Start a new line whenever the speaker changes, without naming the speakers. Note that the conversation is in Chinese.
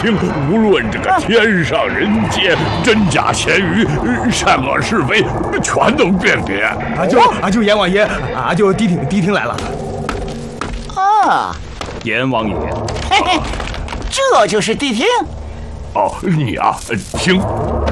听，无论这个天上人间，真假咸鱼，善恶是非，全能辨别。
阿舅阎王爷，阿舅谛听来了。
啊，
阎王爷，
嘿嘿，这就是谛听。
哦，你啊，听，